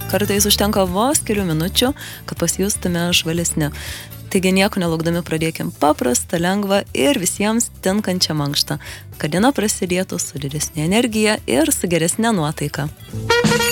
Kartais užtenka vos kelių minučių, kad pasijustume žvalesni. Taigi nieko nelaukdami pradėkim paprastą, lengvą ir visiems tinkančią mankštą, kad diena prasidėtų su didesnė energija ir su geresnė nuotaika.